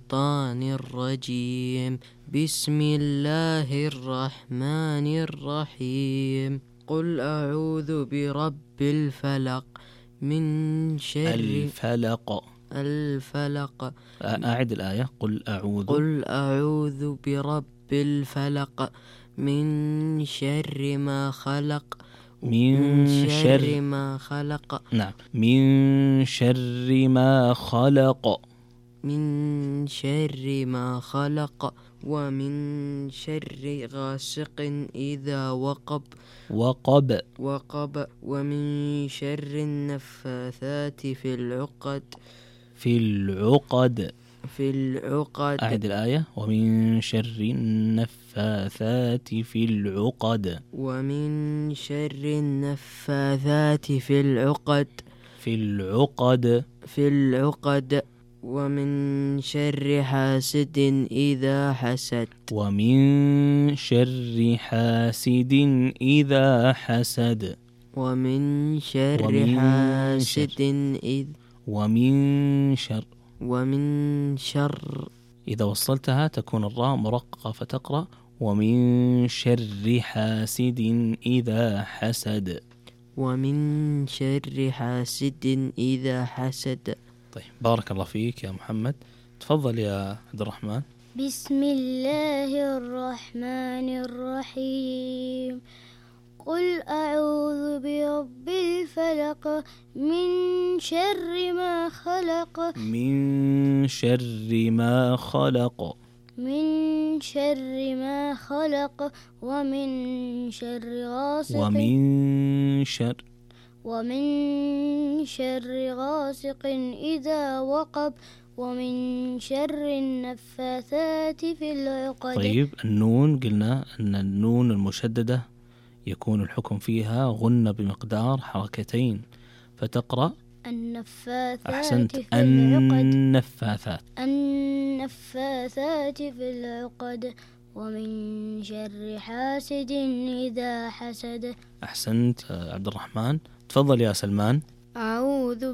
الشيطان الرجيم. بسم الله الرحمن الرحيم. قل أعوذ برب الفلق من شر الفلق. أعد الآية. قل أعوذ برب الفلق من شر ما خلق. من شر ما خلق. نعم. من شر ما خلق. من شر ما خلق. ومن شر غاسق إذا وقب. ومن شر النفاثات في العقد. أعد الآية. ومن شر النفاثات في العقد. ومن شر النفاثات في العقد. ومن شر حاسد إذا حسد. ومن شر حاسد إذا حسد. ومن شر إذا وصلتها تكون الراء مرققة فتقرأ ومن شر حاسد إذا حسد. ومن شر حاسد إذا حسد. طيب، بارك الله فيك يا محمد. تفضل يا عبد الرحمن. بسم الله الرحمن الرحيم. قل أعوذ برب الفلق من شر ما خلق. من شر ما خلق. من شر ما خلق. ومن شر غاسق. ومن شر غاسق إذا وقب. ومن شر النفاثات في العقد. طيب، النون قلنا أن النون المشددة يكون الحكم فيها غنة بمقدار حركتين، فتقرأ النفاثات. أحسنت. في العقد. النفاثات في العقد. ومن شر حاسد إذا حسد. أحسنت عبد الرحمن. تفضل يا سلمان. أعوذ